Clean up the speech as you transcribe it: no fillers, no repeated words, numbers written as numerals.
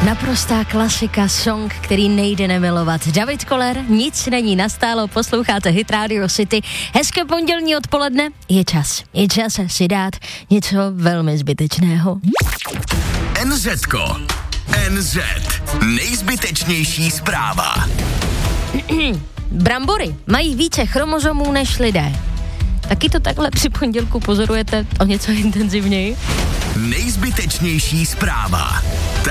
Naprostá klasika, song, který nejde nemilovat. David Koller, Nic není nastálo, posloucháte Hit Radio City. Hezké pondělní odpoledne, je čas si dát něco velmi zbytečného. NZ, nejzbytečnější zpráva. Brambory mají více chromozomů než lidé. Taky to takhle při pondělku pozorujete o něco intenzivněji? Nejzbytečnější zpráva.